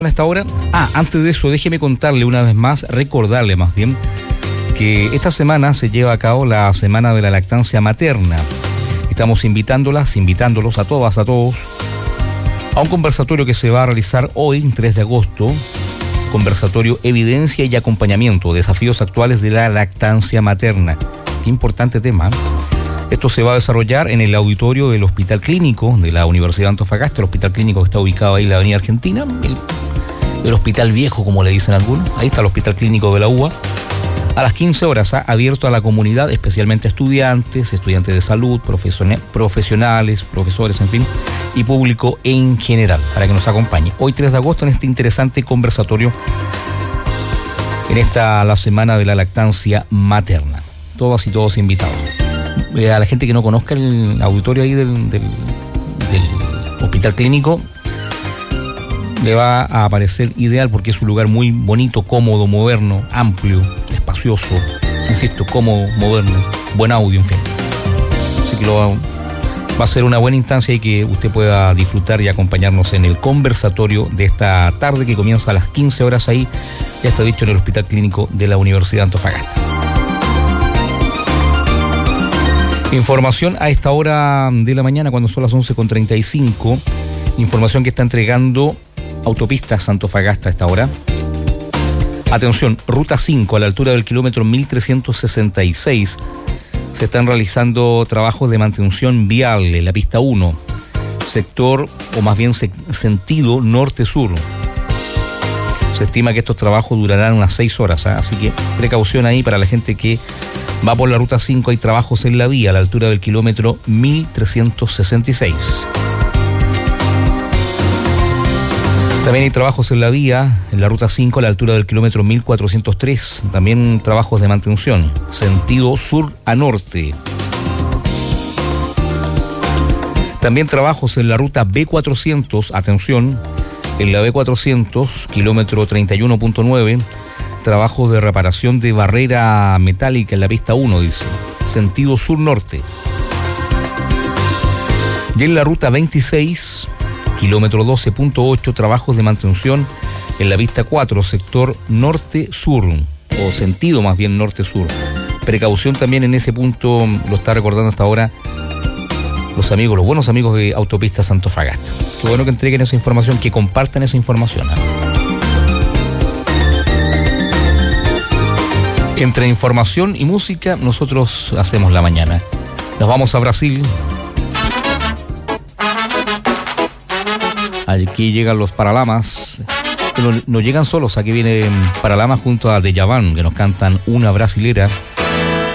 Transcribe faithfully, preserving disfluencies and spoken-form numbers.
A esta hora, ah, antes de eso, déjeme contarle una vez más, recordarle más bien, que esta semana se lleva a cabo la Semana de la Lactancia Materna. Estamos invitándolas, invitándolos a todas, a todos, a un conversatorio que se va a realizar hoy, tres de agosto, conversatorio Evidencia y Acompañamiento, desafíos actuales de la lactancia materna. Qué importante tema. Esto se va a desarrollar en el auditorio del Hospital Clínico de la Universidad de Antofagasta, el Hospital Clínico que está ubicado ahí en la Avenida Argentina, el, el Hospital Viejo, como le dicen algunos. Ahí está el Hospital Clínico de la U A. A las quince horas, ha abierto a la comunidad, especialmente a estudiantes, estudiantes de salud, profesionales, profesores, en fin, y público en general, para que nos acompañe. Hoy, tres de agosto, en este interesante conversatorio, en esta la Semana de la Lactancia Materna. Todas y todos invitados. A la gente que no conozca el auditorio ahí del, del, del Hospital Clínico, le va a parecer ideal porque es un lugar muy bonito, cómodo, moderno, amplio, espacioso, insisto, cómodo, moderno, buen audio, en fin. Así que lo va, va a ser una buena instancia y que usted pueda disfrutar y acompañarnos en el conversatorio de esta tarde que comienza a las quince horas ahí, ya está dicho, en el Hospital Clínico de la Universidad de Antofagasta. Información a esta hora de la mañana, cuando son las once con treinta y cinco. Información que está entregando Autopistas Antofagasta a esta hora. Atención, Ruta cinco, a la altura del kilómetro mil trescientos sesenta y seis. Se están realizando trabajos de mantención vial en la pista uno. Sector, o más bien se, sentido norte-sur. Se estima que estos trabajos durarán unas seis horas, ¿eh? Así que precaución ahí para la gente que va por la Ruta cinco. Hay trabajos en la vía a la altura del kilómetro mil trescientos sesenta y seis. También hay trabajos en la vía, en la Ruta cinco, a la altura del kilómetro mil cuatrocientos tres. También trabajos de mantención, sentido sur a norte. También trabajos en la Ruta B cuatrocientos, atención, en la B cuatrocientos, kilómetro treinta y uno punto nueve. Trabajos de reparación de barrera metálica en la pista uno, dice, sentido sur-norte. Y en la Ruta veintiséis, kilómetro doce punto ocho, trabajos de mantención en la pista cuatro, sector norte-sur, o sentido más bien norte-sur. Precaución también en ese punto, lo está recordando hasta ahora los amigos, los buenos amigos de Autopistas Antofagasta. Qué bueno que entreguen esa información, que compartan esa información, ¿eh? Entre información y música, nosotros hacemos la mañana. Nos vamos a Brasil. Aquí llegan los Paralamas. No, no llegan solos, aquí vienen Paralamas junto a Dejavan, que nos cantan Una Brasilera.